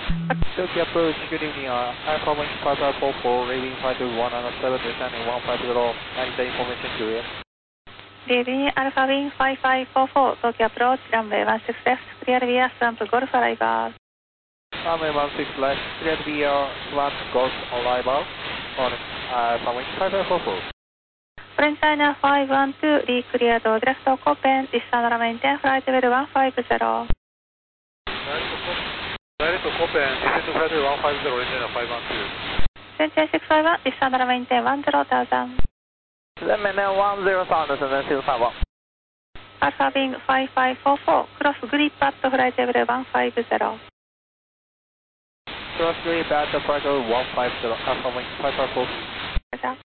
Tokyo approach, good evening. Alpha Wing Papa 44, reading 521 descending 150, Narita information to you. Good evening, Alpha Wing 5544, Tokyo approach, runway 16 left, clear via Swamp Golf arrival. Runway 16 left, clear via Swamp Golf arrival on Alpha Wing 5544. French China 512, re-cleared direct to Copen, descend maintain flight level 150. Direct to Copen, descend to flight level 150, engine 512. French 651, descend maintain 10,000. Then maintain 10,000 and then 651. Alpha Wing 5544, cross grip at flight level 150. Cross grip at flight level 150, Alpha Wing 5544.